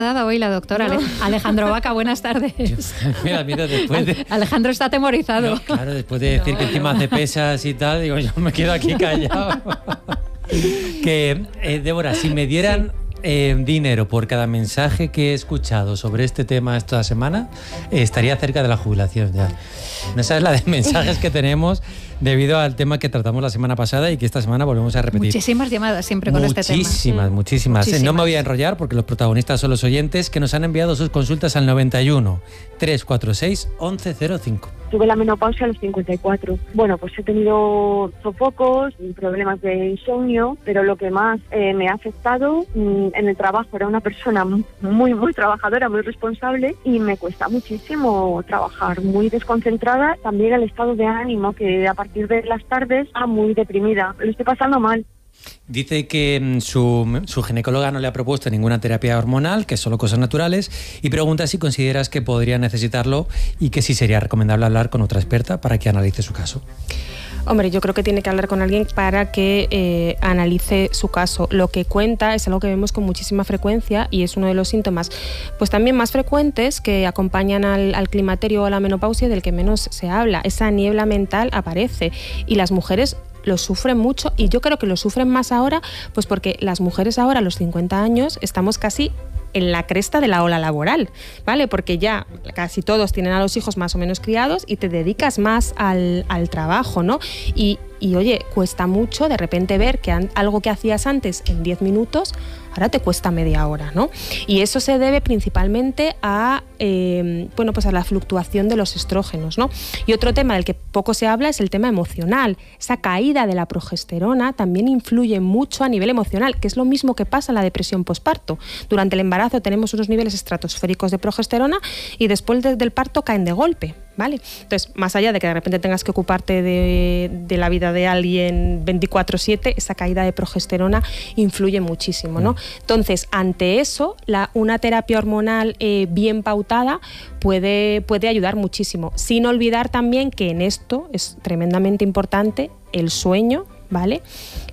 dado hoy la doctora Alejandro Vaca. Buenas tardes. Mira, después de... Alejandro está atemorizado. No, claro, después de decir que encima hace pesas y tal, digo, yo me quedo aquí callado. Que, Débora, si me dieran dinero por cada mensaje que he escuchado sobre este tema esta semana, estaría cerca de la jubilación ya. No sabes la de mensajes que tenemos debido al tema que tratamos la semana pasada y que esta semana volvemos a repetir. Muchísimas llamadas siempre con este tema. Muchísimas. No me voy a enrollar porque los protagonistas son los oyentes que nos han enviado sus consultas al 91 346 1105. Tuve la menopausia a los 54. Bueno, pues he tenido sofocos, problemas de insomnio, pero lo que más me ha afectado en el trabajo, era una persona muy trabajadora, muy responsable, y me cuesta muchísimo trabajar, muy desconcentrada. También el estado de ánimo, que a partir de las tardes está muy deprimida. Lo estoy pasando mal. Dice que su ginecóloga no le ha propuesto ninguna terapia hormonal, que es solo cosas naturales, y pregunta si consideras que podría necesitarlo y que sí sería recomendable hablar con otra experta para que analice su caso. Hombre, yo creo que tiene que hablar con alguien para que analice su caso. Lo que cuenta es algo que vemos con muchísima frecuencia y es uno de los síntomas pues también más frecuentes que acompañan al climaterio o a la menopausia, del que menos se habla. Esa niebla mental aparece y las mujeres lo sufren mucho, y yo creo que lo sufren más ahora, pues porque las mujeres ahora a los 50 años estamos casi en la cresta de la ola laboral, ¿vale? Porque ya casi todos tienen a los hijos más o menos criados y te dedicas más al trabajo, ¿no? Y oye, cuesta mucho de repente ver que algo que hacías antes en 10 minutos, ahora te cuesta media hora, ¿no? Y eso se debe principalmente a pues a la fluctuación de los estrógenos, ¿no? Y otro tema del que poco se habla es el tema emocional. Esa caída de la progesterona también influye mucho a nivel emocional, que es lo mismo que pasa en la depresión posparto. Durante el embarazo tenemos unos niveles estratosféricos de progesterona y después del parto caen de golpe, ¿vale? Entonces, más allá de que de repente tengas que ocuparte de la vida de alguien 24/7, esa caída de progesterona influye muchísimo, ¿no? Entonces, ante eso, una terapia hormonal bien pautada puede ayudar muchísimo, sin olvidar también que en esto es tremendamente importante el sueño, ¿vale?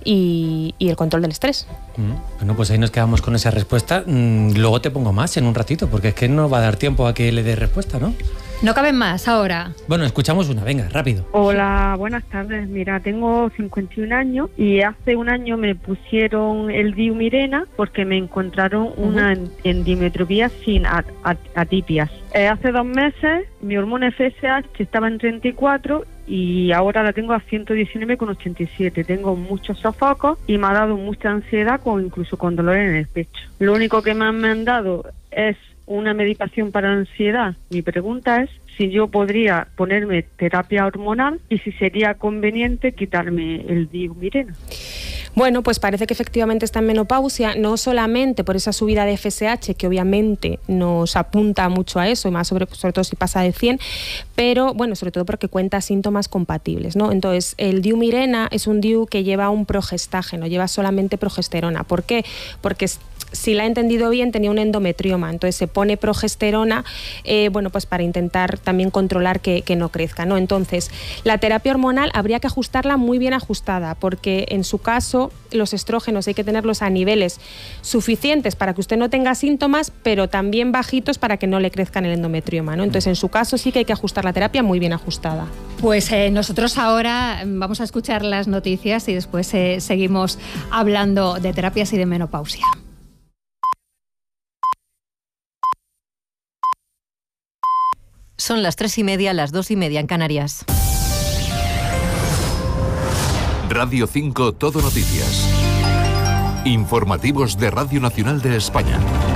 Y el control del estrés. Bueno, pues ahí nos quedamos con esa respuesta. Luego te pongo más en un ratito, porque es que no va a dar tiempo a que le dé respuesta, ¿no? No caben más ahora. Bueno, escuchamos una, venga, rápido. Hola, buenas tardes. Mira, tengo 51 años y hace un año me pusieron el Diumirena porque me encontraron una endometropía sin atipias. Hace 2 meses mi hormona FSH estaba en 34 y ahora la tengo a 119,87. Tengo muchos sofocos y me ha dado mucha ansiedad, incluso con dolor en el pecho. Lo único que me han dado es una medicación para la ansiedad. Mi pregunta es si yo podría ponerme terapia hormonal y si sería conveniente quitarme el Diumirena. Bueno, pues parece que efectivamente está en menopausia, no solamente por esa subida de FSH, que obviamente nos apunta mucho a eso, y más sobre todo si pasa de 100, pero bueno, sobre todo porque cuenta síntomas compatibles, ¿no? Entonces, el Diumirena es un DIU que lleva un progestágeno, lleva solamente progesterona. ¿Por qué? Porque si la he entendido bien, tenía un endometrioma, entonces se pone progesterona, pues para intentar también controlar que no crezca, ¿no? Entonces, la terapia hormonal habría que ajustarla muy bien ajustada, porque en su caso los estrógenos hay que tenerlos a niveles suficientes para que usted no tenga síntomas, pero también bajitos para que no le crezcan el endometrioma, ¿no? Entonces, en su caso sí que hay que ajustar la terapia muy bien ajustada. Pues nosotros ahora vamos a escuchar las noticias y después seguimos hablando de terapias y de menopausia. Son las 3:30, las 2:30 en Canarias. Radio 5 Todo Noticias. Informativos de Radio Nacional de España.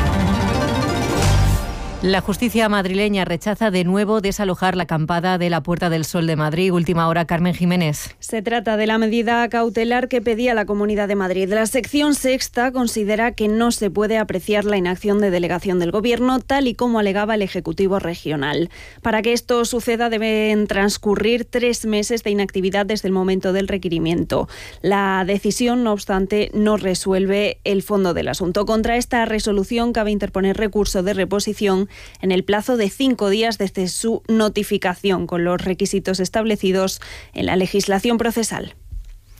La justicia madrileña rechaza de nuevo desalojar la acampada de la Puerta del Sol de Madrid. Última hora, Carmen Jiménez. Se trata de la medida cautelar que pedía la Comunidad de Madrid. La sección sexta considera que no se puede apreciar la inacción de delegación del Gobierno, tal y como alegaba el Ejecutivo Regional. Para que esto suceda deben transcurrir 3 meses de inactividad desde el momento del requerimiento. La decisión, no obstante, no resuelve el fondo del asunto. Contra esta resolución cabe interponer recurso de reposición en el plazo de 5 días desde su notificación, con los requisitos establecidos en la legislación procesal.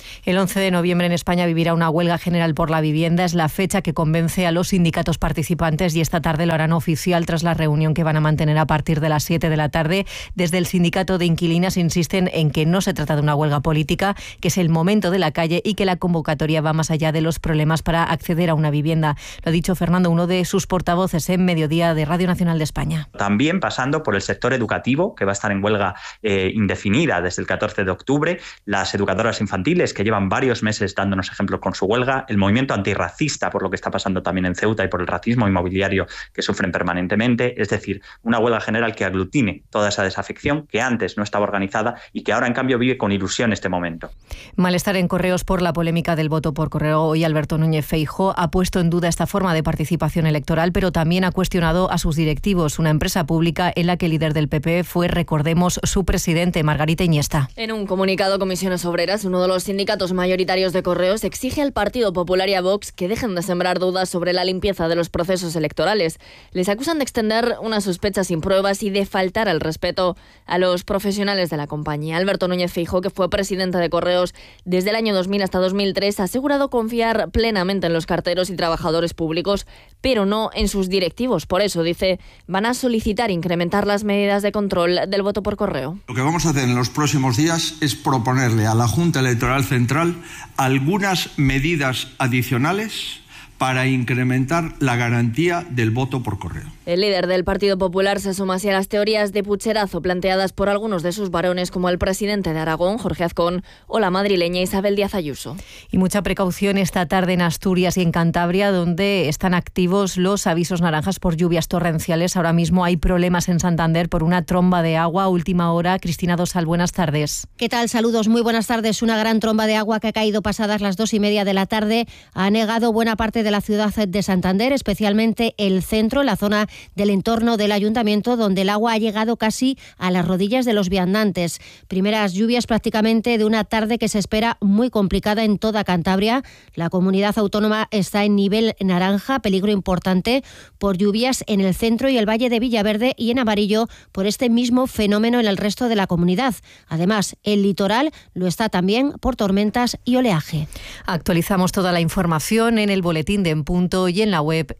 El 11 de noviembre en España vivirá una huelga general por la vivienda. Es la fecha que convence a los sindicatos participantes y esta tarde lo harán oficial tras la reunión que van a mantener a partir de las 7 de la tarde. Desde el sindicato de inquilinas insisten en que no se trata de una huelga política, que es el momento de la calle y que la convocatoria va más allá de los problemas para acceder a una vivienda. Lo ha dicho Fernando, uno de sus portavoces en Mediodía de Radio Nacional de España. También pasando por el sector educativo, que va a estar en huelga indefinida desde el 14 de octubre, las educadoras infantiles, que llevan varios meses dándonos ejemplos con su huelga, el movimiento antirracista, por lo que está pasando también en Ceuta y por el racismo inmobiliario que sufren permanentemente, es decir, una huelga general que aglutine toda esa desafección que antes no estaba organizada y que ahora en cambio vive con ilusión este momento. Malestar en Correos por la polémica del voto por correo. Hoy Alberto Núñez Feijóo ha puesto en duda esta forma de participación electoral, pero también ha cuestionado a sus directivos, una empresa pública en la que el líder del PP fue, recordemos, su presidente, Margarita Iniesta. En un comunicado, Comisiones Obreras, uno de los sindicatos mayoritarios de Correos, exige al Partido Popular y a Vox que dejen de sembrar dudas sobre la limpieza de los procesos electorales. Les acusan de extender una sospecha sin pruebas y de faltar al respeto a los profesionales de la compañía. Alberto Núñez Feijóo, que fue presidente de Correos desde el año 2000 hasta 2003, ha asegurado confiar plenamente en los carteros y trabajadores públicos, pero no en sus directivos. Por eso, dice, van a solicitar incrementar las medidas de control del voto por correo. Lo que vamos a hacer en los próximos días es proponerle a la Junta Electoral Central algunas medidas adicionales para incrementar la garantía del voto por correo. El líder del Partido Popular se suma así a las teorías de pucherazo planteadas por algunos de sus varones, como el presidente de Aragón, Jorge Azcón, o la madrileña Isabel Díaz Ayuso. Y mucha precaución esta tarde en Asturias y en Cantabria, donde están activos los avisos naranjas por lluvias torrenciales. Ahora mismo hay problemas en Santander por una tromba de agua. Última hora, Cristina Dosal, buenas tardes. ¿Qué tal? Saludos, muy buenas tardes. Una gran tromba de agua que ha caído pasadas las 2:30 de la tarde ha anegado buena parte de la ciudad de Santander, especialmente el centro, la zona del entorno del ayuntamiento, donde el agua ha llegado casi a las rodillas de los viandantes. Primeras lluvias prácticamente de una tarde que se espera muy complicada en toda Cantabria. La comunidad autónoma está en nivel naranja, peligro importante por lluvias en el centro y el valle de Villaverde, y en amarillo por este mismo fenómeno en el resto de la comunidad. Además, el litoral lo está también por tormentas y oleaje. Actualizamos toda la información en el boletín de En Punto y en la web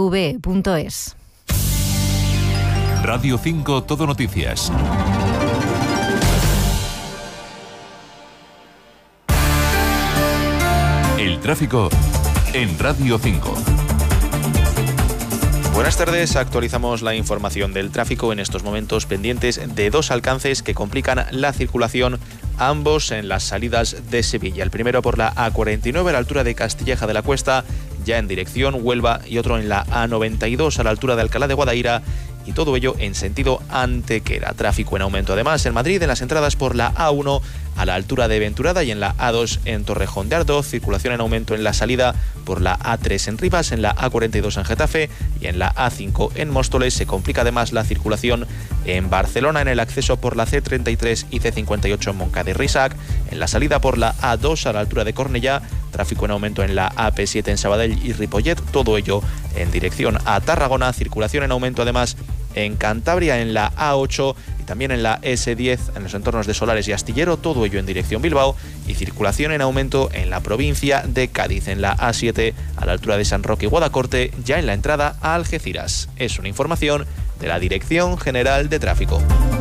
rtv.es. Radio 5 Todo Noticias. El tráfico en Radio 5. Buenas tardes, actualizamos la información del tráfico en estos momentos pendientes de dos alcances que complican la circulación, ambos en las salidas de Sevilla. El primero por la A49 a la altura de Castilleja de la Cuesta, ya en dirección Huelva, y otro en la A92 a la altura de Alcalá de Guadaira, y todo ello en sentido Antequera. Tráfico en aumento además en Madrid en las entradas por la A1 a la altura de Venturada y en la A2 en Torrejón de Ardoz. Circulación en aumento en la salida por la A3 en Rivas, en la A42 en Getafe y en la A5 en Móstoles. Se complica además la circulación en Barcelona en el acceso por la C33 y C58 en Moncada y Risac. En la salida por la A2 a la altura de Cornellá. Tráfico en aumento en la AP7 en Sabadell y Ripollet. Todo ello en dirección a Tarragona. Circulación en aumento además en Cantabria en la A8 y también en la S10 en los entornos de Solares y Astillero, todo ello en dirección Bilbao, y circulación en aumento en la provincia de Cádiz en la A7 a la altura de San Roque y Guadacorte, ya en la entrada a Algeciras. Es una información de la Dirección General de Tráfico.